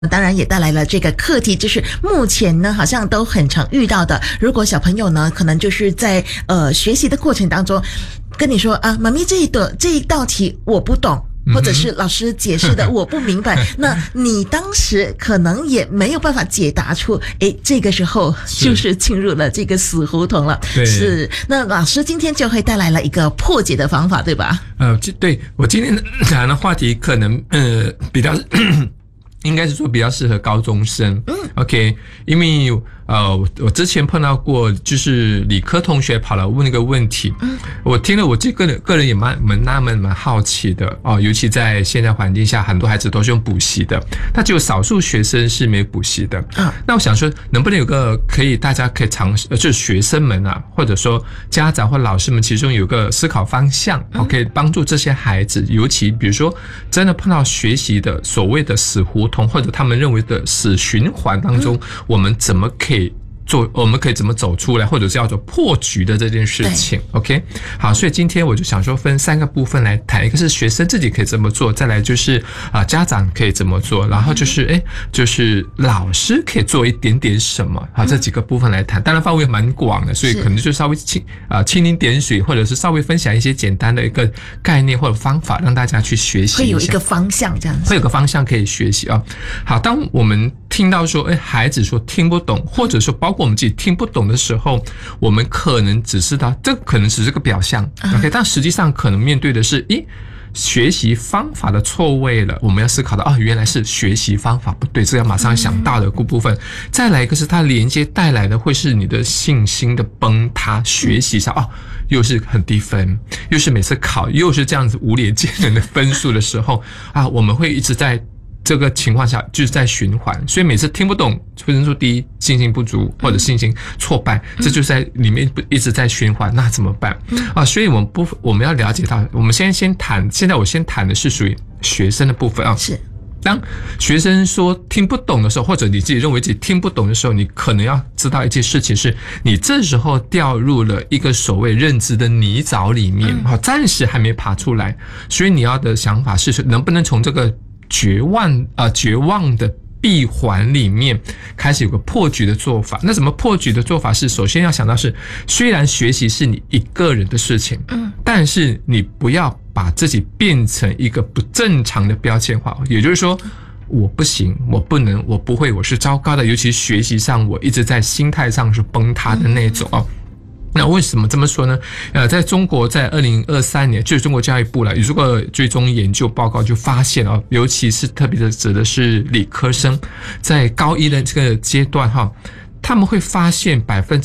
当然也带来了这个课题，就是目前呢好像都很常遇到的，如果小朋友呢可能就是在学习的过程当中跟你说啊，妈咪这一道题我不懂，或者是老师解释的我不明白，那你当时可能也没有办法解答出，这个时候就是进入了这个死胡同了。是，那老师今天就会带来了一个破解的方法，对吧？ 对，我今天谈的话题可能比较应该是说比较适合高中生。OK， 因为我之前碰到过，就是理科同学跑来问一个问题，我听了，我个人也蛮纳闷、蛮好奇的哦。尤其在现在环境下，很多孩子都是用补习的，那只有少数学生是没补习的。那我想说，能不能有个大家可以尝试，就是学生们啊，或者说家长或老师们，其中有个思考方向，可以帮助这些孩子，尤其比如说真的碰到学习的所谓的死胡同，或者他们认为的死循环当中，我们可以怎么走出来，或者是叫做破局的这件事情。OK， 好，所以今天我就想说分3个部分来谈，一个是学生自己可以怎么做，再来就是家长可以怎么做，然后就是老师可以做一点点什么，好，这几个部分来谈。当然范围蛮广的，所以可能就稍微蜻蜓点水，或者是稍微分享一些简单的一个概念或者方法，让大家去学习一下， 会有一个方向这样子， 会有个方向可以学习啊。好，当我们听到说孩子说听不懂，或者说包括我们自己听不懂的时候，我们可能只是这可能只是个表象。OK， 但实际上可能面对的是学习方法的错位了，我们要思考到原来是学习方法不对，这要马上想到的部分。再来一个是它连接带来的会是你的信心的崩塌，学习上又是很低分，又是每次考又是这样子无脸见人的分数的时候我们会一直在这个情况下就是在循环，所以每次听不懂分数低，信心不足或者信心挫败，这就在里面一直在循环，那怎么办所以我们要了解到，我们先谈，现在我先谈的是属于学生的部分是当学生说听不懂的时候，或者你自己认为自己听不懂的时候，你可能要知道一件事情是，你这时候掉入了一个所谓认知的泥沼里面，暂时还没爬出来，所以你要的想法是能不能从这个绝望的闭环里面开始有个破局的做法。那怎么破局的做法是，首先要想到是，虽然学习是你一个人的事情，但是你不要把自己变成一个不正常的标签化，也就是说我不行，我不能，我不会，我是糟糕的，尤其学习上我一直在心态上是崩塌的那种那为什么这么说呢？在中国，在2023年，就是中国教育部了，如果追踪研究报告就发现尤其是特别的指的是理科生，在高一的这个阶段他们会发现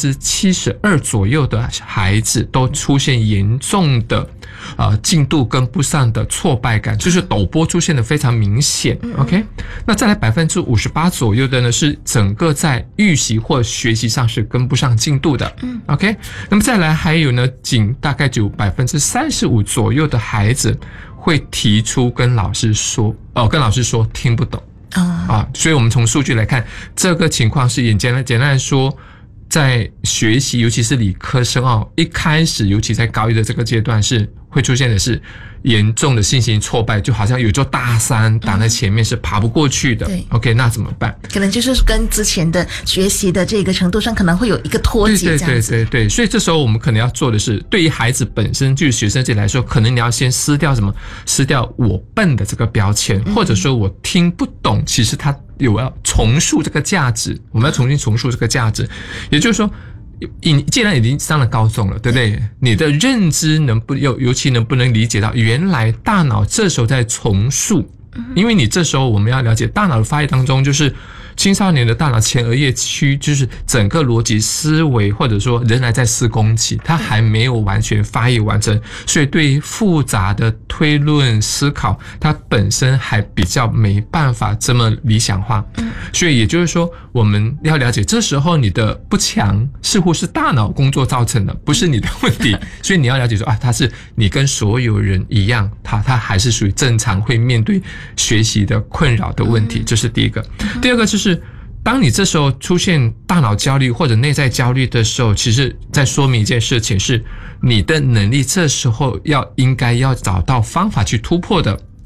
72%左右的孩子都出现严重的进度跟不上的挫败感，就是陡坡出现的非常明显。OK， 那再来58%左右的呢，是整个在预习或学习上是跟不上进度的。OK， 那么再来还有呢，仅大概就35%左右的孩子会提出跟老师说听不懂。所以我们从数据来看，这个情况是简单来说，在学习尤其是理科生一开始尤其在高一的这个阶段是会出现的是严重的信心挫败，就好像有座大山挡在前面是爬不过去的。OK， 那怎么办？ 可能就是跟之前的学习的这个程度上可能会有一个脱节这样子。 对，所以这时候我们可能要做的是，对于孩子本身就是学生这里来说，可能你要先撕掉我笨的这个标签，或者说我听不懂，其实它要重塑这个价值，我们要重新重塑这个价值。也就是说，你既然已经上了高中了，对不对？你的认知尤其能不能理解到，原来大脑这时候在重塑，因为你这时候我们要了解大脑的发育当中，就是青少年的大脑前额叶区，就是整个逻辑思维或者说仍然在施工期，它还没有完全发育完成，所以对于复杂的推论思考，它本身还比较没办法这么理想化。所以也就是说，我们要了解，这时候你的不强似乎是大脑工作造成的，不是你的问题。所以你要了解说它是你跟所有人一样，它还是属于正常会面对学习的困扰的问题，这是第一个。第二个就是当你这时候出现大脑焦虑或者内在焦虑的时候，其实在说明一件事情，是你的能力这时候应该要找到方法去突破的，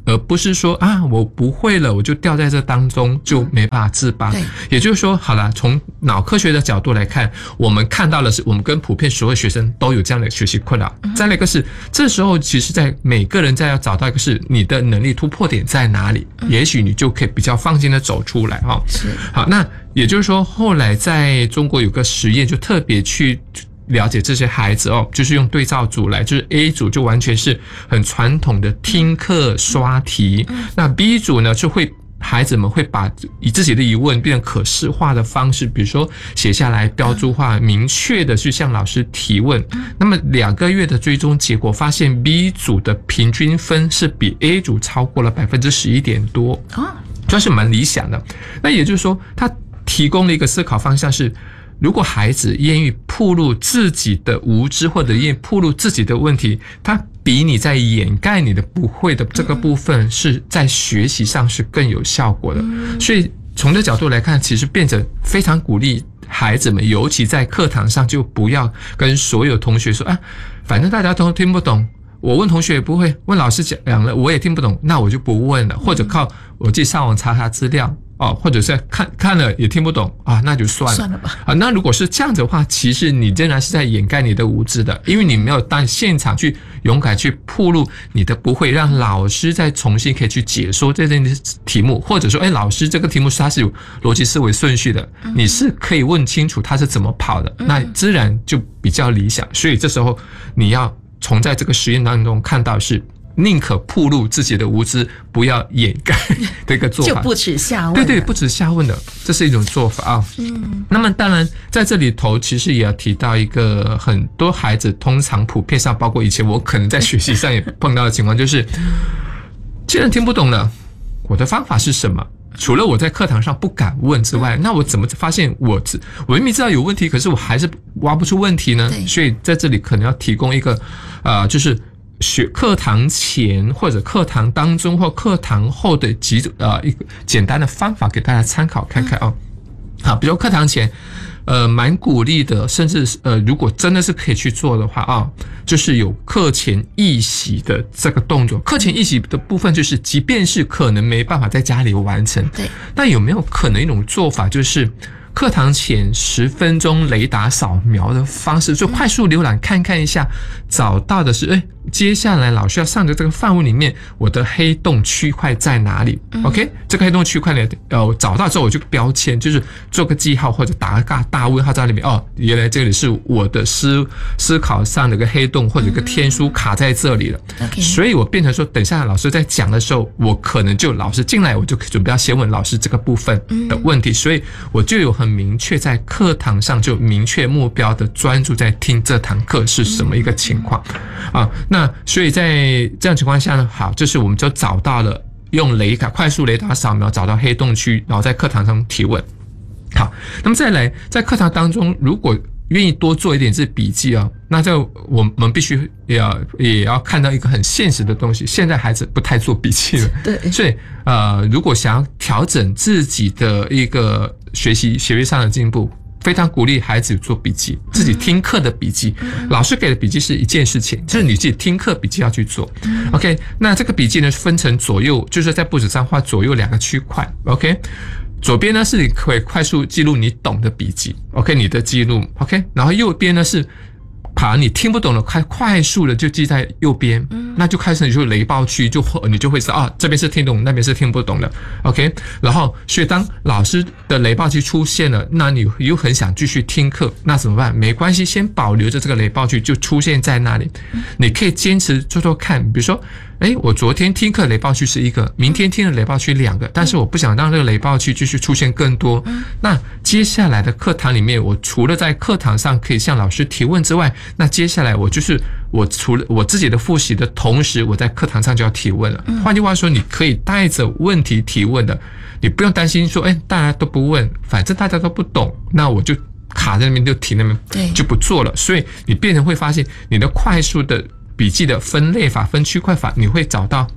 而不是说啊我不会了我就掉在这当中就没办法自拔。也就是说好了，从脑科学的角度来看，我们看到的是我们跟普遍所有学生都有这样的学习困扰。再来一个是这时候其实在每个人在要找到一个是你的能力突破点在哪里，也许你就可以比较放心的走出来哈。好，那也就是说后来在中国有个实验就特别去了解这些孩子就是用对照组来，就是 A 组就完全是很传统的听课刷题，那 B 组呢就会孩子们会把以自己的疑问变成可视化的方式，比如说写下来标注化，明确的去向老师提问。那么2个月的追踪结果发现 B 组的平均分是比 A 组超过了11%点多，这是蛮理想的。那也就是说他提供了一个思考方向是，如果孩子愿意暴露自己的无知或者愿意暴露自己的问题，他比你在掩盖你的不会的这个部分是在学习上是更有效果的。所以从这角度来看，其实变成非常鼓励孩子们，尤其在课堂上就不要跟所有同学说啊，反正大家都听不懂，我问同学也不会，问老师讲了我也听不懂，那我就不问了，或者靠我自己上网查资料或者是看了也听不懂啊，那就算了吧。 那如果是这样子的话，其实你仍然是在掩盖你的无知的，因为你没有到现场去勇敢去暴露你的不会，让老师再重新可以去解说这件题目，或者说老师这个题目它是有逻辑思维顺序的，你是可以问清楚它是怎么跑的，那自然就比较理想。所以这时候你要从在这个实验当中看到是宁可暴露自己的无知，不要掩盖的一个做法， 就不耻下问。 对，不耻下问的，这是一种做法啊。那么当然在这里头其实也要提到一个很多孩子通常普遍上，包括以前我可能在学习上也碰到的情况，就是既然听不懂了，我的方法是什么？除了我在课堂上不敢问之外，那我怎么发现我明明知道有问题，可是我还是挖不出问题呢？所以在这里可能要提供一个就是课堂前或者课堂当中或课堂后的一个简单的方法给大家参考看看好，比如课堂前蛮鼓励的，甚至如果真的是可以去做的话就是有课前预习的这个动作。课前预习的部分就是即便是可能没办法在家里完成，但有没有可能一种做法，就是课堂前10分钟雷达扫描的方式，就快速浏览看看一下，找到的是接下来老师要上的这个范围里面，我的黑洞区块在哪里？OK， 这个黑洞区块呢，找到之后我就标签，就是做个记号或者打个大问号在里面。原来这里是我的思考上的一个黑洞或者一个天书卡在这里了。所以我变成说，等下老师在讲的时候，我可能就老师进来，我就准备要先问老师这个部分的问题，所以我就有很明确在课堂上就明确目标的专注在听这堂课是什么一个情况那所以在这样情况下呢，好，这是我们就找到了用快速雷达扫描找到黑洞区，然后在课堂上提问。好，那么再来在课堂当中，如果愿意多做一点笔记那我们必须也要看到一个很现实的东西，现在孩子不太做笔记了。 对， 所以如果想要调整自己的一个学习上的进步，非常鼓励孩子做笔记，自己听课的笔记。老师给的笔记是一件事情，就是你自己听课笔记要去做。OK， 那这个笔记呢分成左右，就是在簿子上画左右2个区块。OK， 左边呢是你可以快速记录你懂的笔记 ，OK， 你的记录 ，OK， 然后右边呢是把你听不懂的快速的就记在右边，那就开始你就雷暴区，你就会知道这边是听懂，那边是听不懂的 ，OK。然后所以当老师的雷暴区出现了，那你又很想继续听课，那怎么办？没关系，先保留着这个雷暴区就出现在那里，你可以坚持做看，比如说。我昨天听课雷暴区是1个，明天听的雷暴区2个，但是我不想让这个雷暴区继续出现更多。那接下来的课堂里面，我除了在课堂上可以向老师提问之外，那接下来我除了我自己的复习的同时，我在课堂上就要提问了。换句话说，你可以带着问题提问的，你不用担心说，大家都不问，反正大家都不懂，那我就卡在那边就停那边就不做了。所以你变成会发现你的快速的笔记的分类法、分区块法，你会找到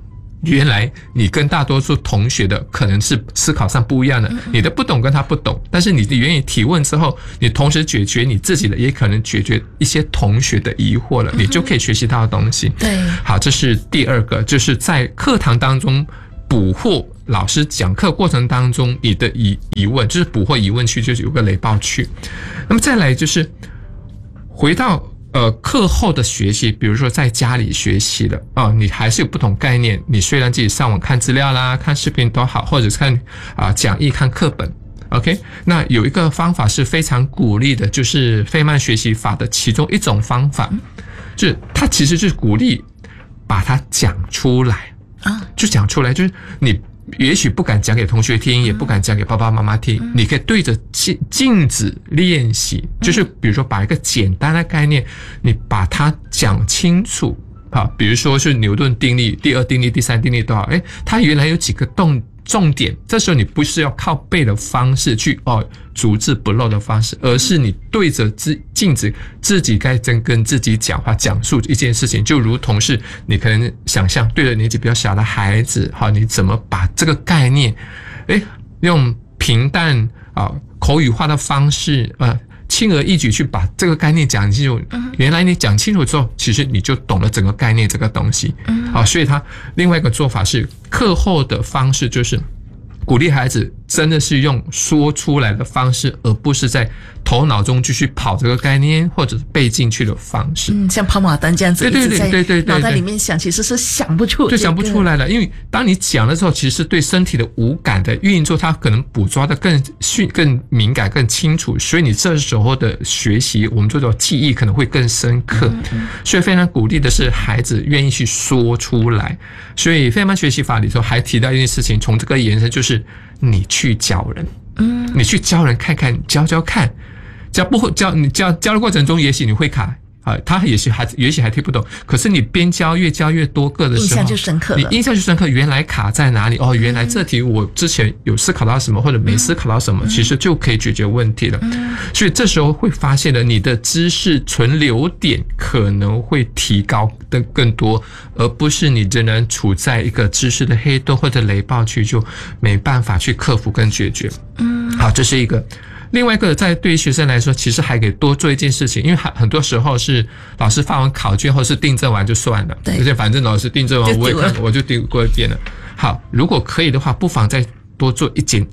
原来你跟大多数同学的可能是思考上不一样的，你的不懂跟他不懂，但是你愿意提问之后，你同时解决你自己的，也可能解决一些同学的疑惑了，你就可以学习到的东西。 对， 好，这是第二个，就是在课堂当中捕获老师讲课过程当中你的疑问，就是捕获疑问区，就是有个雷暴区。那么再来就是回到课后的学习，比如说在家里学习了你还是有不同概念。你虽然自己上网看资料啦、看视频都好，或者是看讲义、看课本 ，OK。那有一个方法是非常鼓励的，就是费曼学习法的其中一种方法，就是它其实就是鼓励把它讲出来就讲出来，就是你也许不敢讲给同学听，也不敢讲给爸爸妈妈听，你可以对着镜子练习，就是比如说把一个简单的概念，你把它讲清楚比如说是牛顿定律、第二定律、第三定律都好，它原来有几个重点，这时候你不是要靠背的方式去逐字不漏的方式，而是你对着镜子自己该跟自己讲话，讲述一件事情，就如同是你可能想象对着年纪比较小的孩子你怎么把这个概念用平淡口语化的方式轻而易举去把这个概念讲清楚。原来你讲清楚之后，其实你就懂了整个概念这个东西。所以他另外一个做法是课后的方式，就是鼓励孩子真的是用说出来的方式，而不是在头脑中继续跑这个概念或者背进去的方式。 像跑马灯这样子， 对， 脑袋里面想，其实是想不出， 就想不出来了。因为当你讲的时候，其实是对身体的五感的运作，它可能捕捉的更敏感、更清楚，所以你这时候的学习，我们说的记忆可能会更深刻。所以非常鼓励的是孩子愿意去说出来。所以费曼学习法里头还提到一件事情，从这个延伸就是你去教人，你去教人看看，教看。你教的过程中，也许你会卡他也许还听不懂，可是你边教越教越多个的时候， 印象就深刻了。 你印象就深刻，原来卡在哪里？原来这题我之前有思考到什么，或者没思考到什么，其实就可以解决问题了。所以这时候会发现了你的知识存留点可能会提高的更多，而不是你仍然处在一个知识的黑洞或者雷暴区，就没办法去克服跟解决。好，这是一个。另外一个，在对于学生来说，其实还可以多做一件事情，因为很多时候是老师发完考卷或是订正完就算了，而且反正老师订正完我也看，我就订过一遍了。好，如果可以的话，不妨再多做一件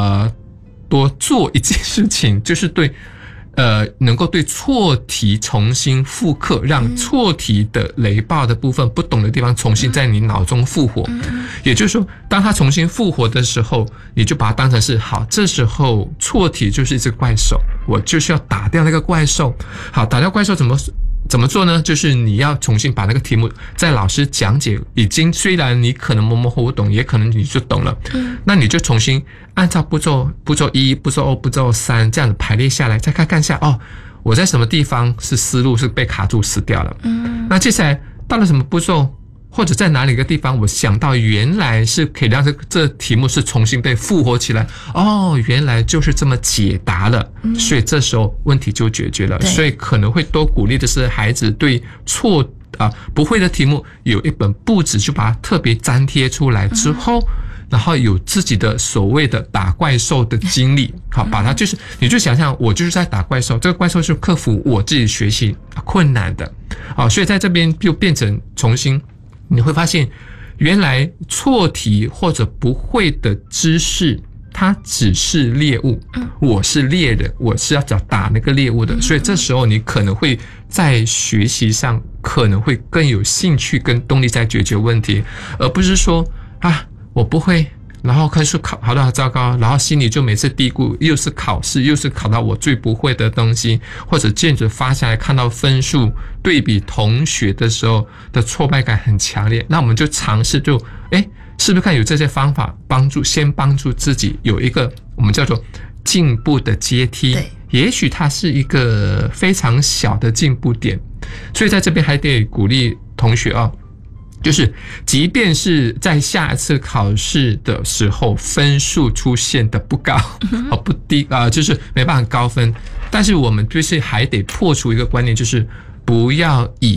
事情，就是能够对错题重新复刻，让错题的雷暴的部分、不懂的地方重新在你脑中复活。也就是说，当它重新复活的时候，你就把它当成是好，这时候错题就是一只怪兽，我就是要打掉那个怪兽。好，打掉怪兽怎么做呢？就是你要重新把那个题目在老师讲解虽然你可能模模糊糊懂，也可能你就懂了，那你就重新按照步骤1、步骤2、步骤3这样子排列下来，再看一下我在什么地方是思路是被卡住死掉了。那接下来到了什么步骤，或者在哪里一个地方我想到原来是可以让这题目是重新被复活起来，原来就是这么解答了，所以这时候问题就解决了。所以可能会多鼓励的是孩子对不会的题目有一本布纸，就把它特别粘贴出来之后，然后有自己的所谓的打怪兽的经历。好，把它就是你就想象我就是在打怪兽，这个怪兽是克服我自己学习困难的。所以在这边就变成重新你会发现，原来错题或者不会的知识，它只是猎物，我是猎人，我是要打那个猎物的。所以这时候你可能会在学习上可能会更有兴趣跟动力在解决问题，而不是说我不会，然后分数考得好糟糕，然后心里就每次嘀咕，又是考试，又是考到我最不会的东西，或者卷子发下来看到分数对比同学的时候的挫败感很强烈。那我们就尝试是不是看有这些方法先帮助自己有一个我们叫做进步的阶梯，也许它是一个非常小的进步点。所以在这边还得鼓励同学就是即便是在下一次考试的时候分数出现的不高不低就是没办法高分，但是我们就是还得破除一个观念，就是不要以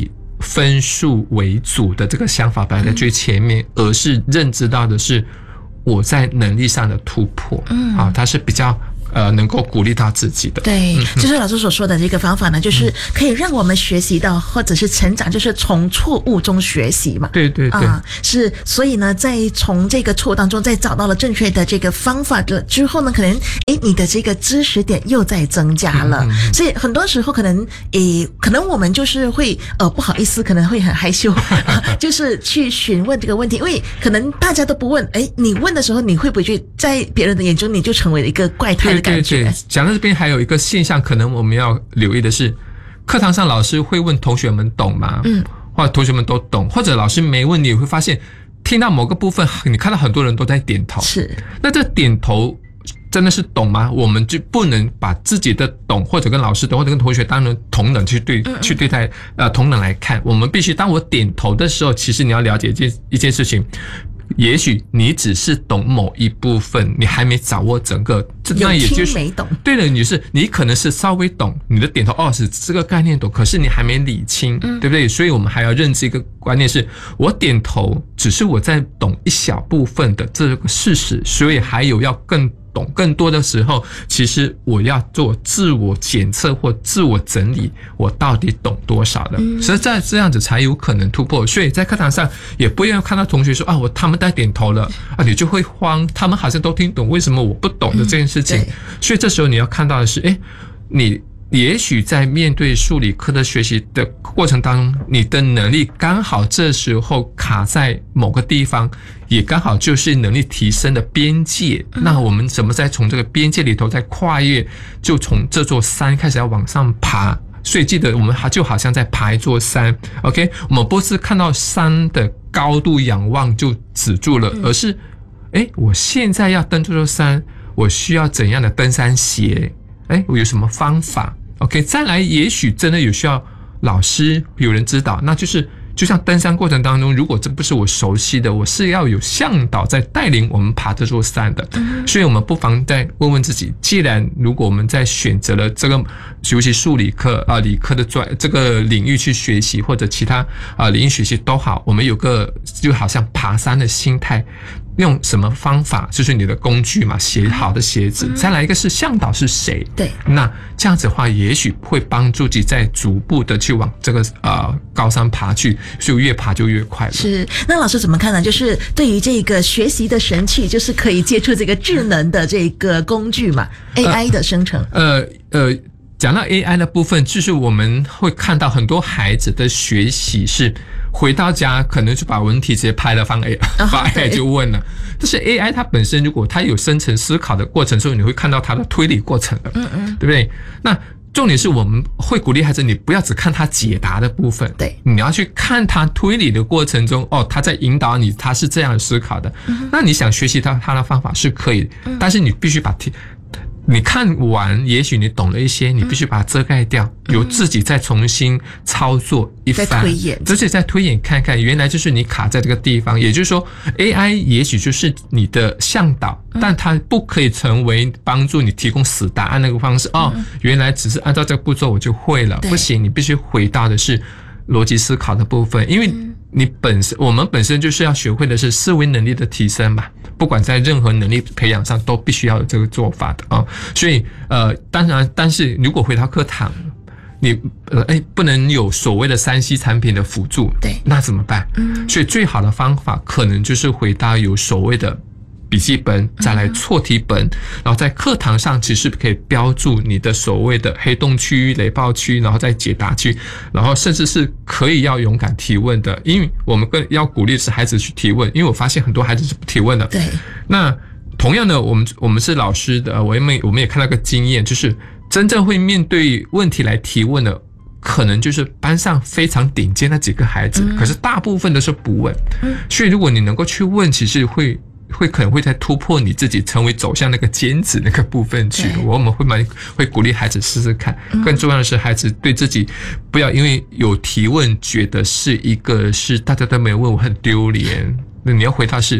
分数为主的这个想法摆在最前面，而是认知到的是我在能力上的突破。它是比较能够鼓励到自己的。 对，就是老师所说的这个方法呢，就是可以让我们学习到或者是成长，就是从错误中学习嘛。 对对对， 是，所以呢，在从这个错误当中再找到了正确的这个方法的之后呢，可能你的这个知识点又在增加了。所以很多时候可能我们就是会不好意思，可能会很害羞，就是去询问这个问题，因为可能大家都不问，你问的时候，你会不会觉得在别人的眼中你就成为了一个怪胎的感觉？ 对，讲到这边还有一个现象，可能我们要留意的是，课堂上老师会问同学们懂吗？或者同学们都懂，或者老师没问，你会发现听到某个部分，你看到很多人都在点头。是，那这点头真的是懂吗？我们就不能把自己的懂或者跟老师懂或者跟同学当成同等去对待同等来看。我们必须当我点头的时候，其实你要了解一件事情。也许你只是懂某一部分，你还没掌握整个，那也就是没懂。 对了，你可能是稍微懂，你的点头是这个概念懂，可是你还没理清，对不对？所以我们还要认知一个观念是，我点头只是我在懂一小部分的这个事实，所以还有要更懂更多的时候，其实我要做自我检测或自我整理，我到底懂多少的，所以在这样子才有可能突破。所以在课堂上也不要看到同学说他们在点头了你就会慌，他们好像都听懂，为什么我不懂的这件事情。所以这时候你要看到的是，你也许在面对数理科的学习的过程当中，你的能力刚好这时候卡在某个地方，也刚好就是能力提升的边界。那我们怎么再从这个边界里头再跨越，就从这座山开始要往上爬。所以记得我们就好像在爬一座山 ，OK？ 我们不是看到山的高度仰望就止住了，而是我现在要登这座山，我需要怎样的登山鞋？我有什么方法 ？OK， 再来，也许真的有需要老师有人指导，那就是就像登山过程当中，如果这不是我熟悉的，我是要有向导在带领我们爬这座山的。所以我们不妨再问问自己，既然如果我们在选择了这个尤其数理科理科的这个领域去学习，或者其他领域学习都好，我们有个就好像爬山的心态。用什么方法？就是你的工具嘛，好的鞋子。再来一个是向导是谁？对，那这样子的话，也许会帮助你再逐步的去往这个高山爬去，所以越爬就越快了。是， 那老师怎么看呢？就是对于这个学习的神器，就是可以接触这个智能的这个工具嘛，AI 的生成。 讲到 AI 的部分，就是我们会看到很多孩子的学习是回到家可能就把问题直接拍了放 AI 就问了。但是 AI 它本身如果它有深层思考的过程，所以你会看到它的推理过程的，对不对？那重点是我们会鼓励孩子，你不要只看他解答的部分，对，你要去看他推理的过程中，他在引导你，他是这样思考的。那你想学习他的方法是可以，但是你必须把你看完，也许你懂了一些，你必须把它遮盖掉，由自己再重新操作一番，再推演，而且再推演看看，原来就是你卡在这个地方。也就是说 ，AI 也许就是你的向导，但它不可以成为帮助你提供死答案那个方式。原来只是按照这个步骤我就会了，不行，你必须回到的是逻辑思考的部分，因为我们本身就是要学会的是思维能力的提升嘛，不管在任何能力培养上都必须要有这个做法的所以当然，但是如果回到课堂，你不能有所谓的3C 产品的辅助，对，那怎么办？所以最好的方法可能就是回到有所谓的笔记本，再来错题本，然后在课堂上其实可以标注你的所谓的黑洞区、雷暴区，然后再解答区，然后甚至是可以要勇敢提问的，因为我们更要鼓励是孩子去提问，因为我发现很多孩子是不提问的。对，那同样的，我们是老师的，我们也看到个经验，就是真正会面对问题来提问的，可能就是班上非常顶尖的几个孩子，可是大部分都是不问。所以如果你能够去问，其实可能会再突破你自己，成为走向那个尖子那个部分去。我们会鼓励孩子试试看。更重要的是，孩子对自己不要因为有提问，觉得是大家都没有问我很丢脸。那你要回答是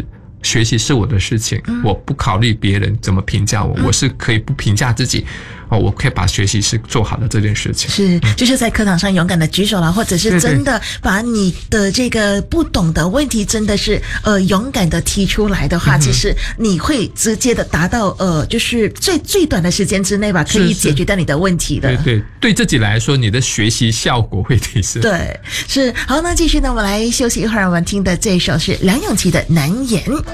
学习是我的事情，我不考虑别人怎么评价我，我是可以不评价自己。我可以把学习是做好的这件事情， 是就是在课堂上勇敢的举手啦，或者是真的把你的这个不懂的问题真的是勇敢的提出来的话，其实你会直接的达到就是最短的时间之内吧，可以解决掉你的问题的。 对自己来说，你的学习效果会提升。 对，是好，那继续呢，我们来休息一会儿，我们听的这一首是梁咏琪的《难言》。